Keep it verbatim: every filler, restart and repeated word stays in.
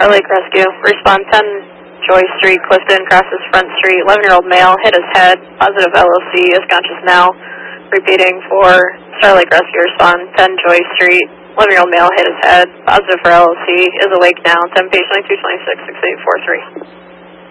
Star Lake Rescue. Respond ten Joy Street, Clifton, crosses Front Street. eleven-year-old male hit his head. Positive L O C, is conscious now. Repeating for Star Lake Rescue. Respond ten Joy Street. eleven-year-old male hit his head. Positive for L O C, is awake now. ten patient two twenty-six, six eight four three.